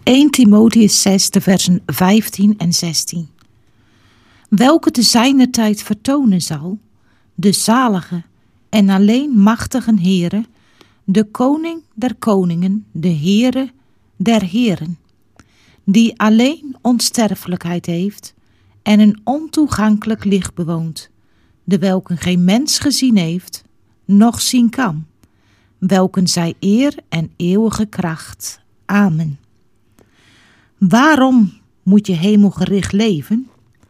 1 Timotheüs 6, de versen 15 en 16. Welke te zijner tijd vertonen zal, de zalige en alleen machtige Heere, de koning der koningen, de Heere der heren, die alleen onsterfelijkheid heeft en een ontoegankelijk licht bewoont, de welken geen mens gezien heeft, noch zien kan, welken zij eer en eeuwige kracht. Amen. Waarom moet je hemelgericht leven?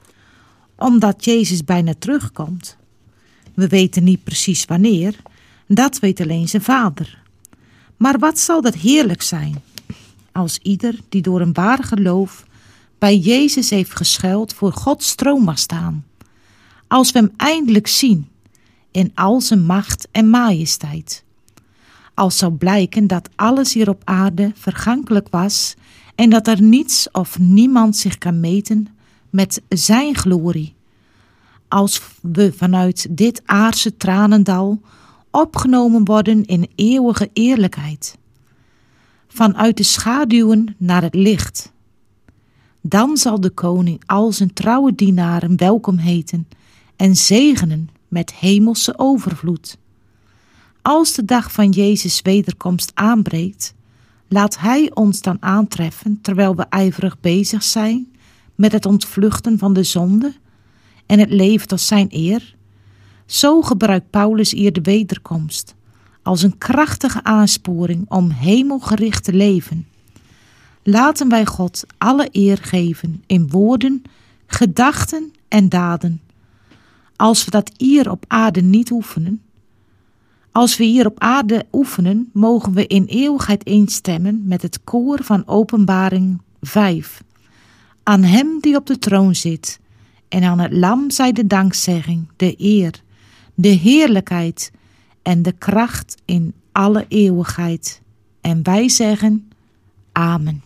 Omdat Jezus bijna terugkomt. We weten niet precies wanneer, dat weet alleen zijn Vader. Maar wat zal dat heerlijk zijn, als ieder die door een waar geloof bij Jezus heeft geschuild voor Gods troon mag staan. Als we hem eindelijk zien in al zijn macht en majesteit. Als zou blijken dat alles hier op aarde vergankelijk was en dat er niets of niemand zich kan meten met zijn glorie. Als we vanuit dit aardse tranendal opgenomen worden in eeuwige eerlijkheid. Vanuit de schaduwen naar het licht. Dan zal de koning al zijn trouwe dienaren welkom heten en zegenen met hemelse overvloed. Als de dag van Jezus' wederkomst aanbreekt, laat hij ons dan aantreffen terwijl we ijverig bezig zijn met het ontvluchten van de zonde en het leven tot zijn eer. Zo gebruikt Paulus hier de wederkomst als een krachtige aansporing om hemelgericht te leven. Laten wij God alle eer geven in woorden, gedachten en daden. Als we dat hier op aarde niet oefenen, als we hier op aarde oefenen, mogen we in eeuwigheid instemmen met het koor van Openbaring 5. Aan hem die op de troon zit en aan het lam zij de dankzegging, de eer, de heerlijkheid en de kracht in alle eeuwigheid. En wij zeggen, Amen.